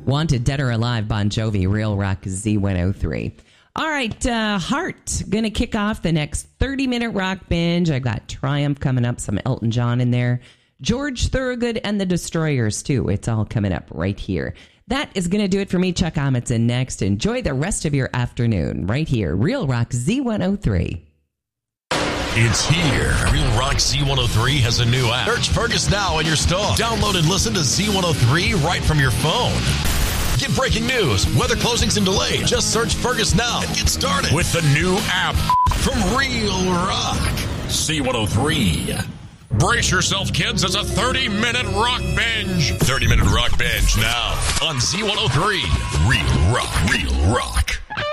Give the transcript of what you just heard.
Wanted Dead or Alive, Bon Jovi, Real Rock Z103. All right, Heart, going to kick off the next 30-minute rock binge. I've got Triumph coming up, some Elton John in there. George Thorogood and the Destroyers, too. It's all coming up right here. That is going to do it for me. Chuck Amundsen next. Enjoy the rest of your afternoon right here. Real Rock Z103. It's here. Real Rock Z103 has a new app. Search Fergus now in your store. Download and listen to Z103 right from your phone. Get breaking news, weather closings and delays. Just search Fergus now and get started with the new app from Real Rock Z103. Brace yourself, kids. It's a 30-minute rock binge. 30-minute rock binge now on Z103. Real Rock. Real Rock.